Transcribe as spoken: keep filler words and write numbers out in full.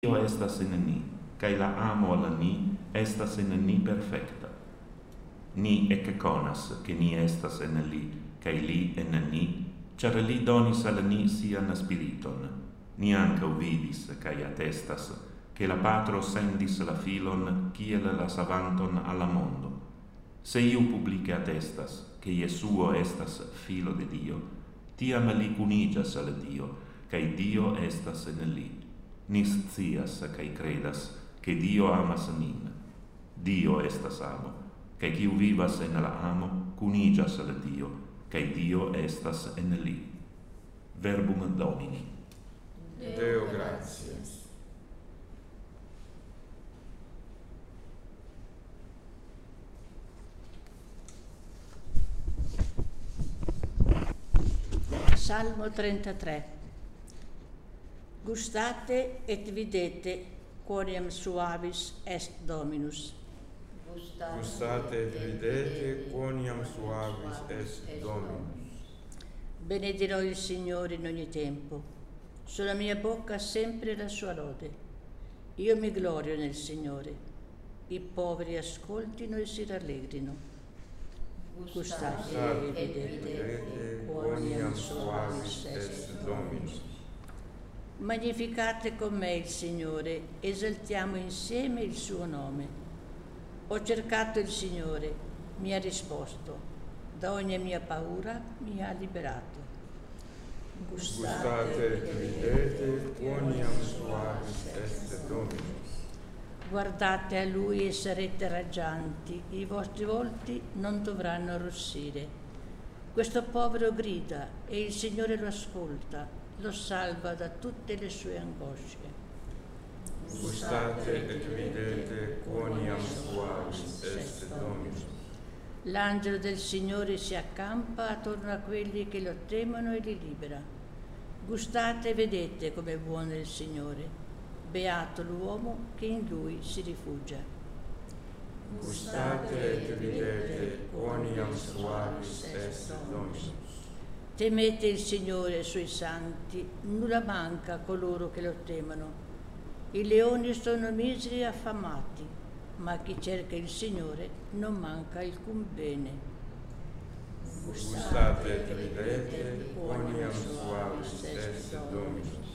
Io estas in ni, cae la amo al ni estas in ni perfecta. Ni ecce conas che ni estas en li, cae li en ni, char li donis al ni sian spiriton. Ni anca vidis cae attestas che la Patro sendis la Filon kiel la savanton alla mondo. Se iu publice attestas che Iesuo estas Filo de Dio, tiam li cunigas al Dio, cae Dio estas en li. Ni scias cae credas che Dio amas nin. Dio estas amo, cae quiu vivas en la amo cunigas al Dio, cae Dio estas en li. Verbum Domini. Deo gratias. Salmo trentatré. Gustate et videte quoniam suavis est Dominus. Gustate et videte quoniam suavis est Dominus. Benedirò il Signore in ogni tempo. Sulla mia bocca sempre la sua lode. Io mi glorio nel Signore. I poveri ascoltino e si rallegrino. Gustate e vedete quoniam suavis est Dominus. Magnificate con me il Signore, esaltiamo insieme il suo nome. Ho cercato il Signore, mi ha risposto, da ogni mia paura mi ha liberato. Gustate e vedete quoniam suavis est Dominus. Guardate a Lui e sarete raggianti, i vostri volti non dovranno arrossire. Questo povero grida e il Signore lo ascolta, lo salva da tutte le sue angosce. Gustate et videte quoniam suavis est Dominus. L'angelo del Signore si accampa attorno a quelli che lo temono e li libera. Gustate e vedete com'è buono il Signore. Beato l'uomo che in Lui si rifugia. Gustate et videte quoniam suavis est Dominus. Temete il Signore e i suoi santi, nulla manca a coloro che lo temono. I leoni sono miseri e affamati, ma a chi cerca il Signore non manca alcun bene. Gustate et videte quoniam suavis est Dominus.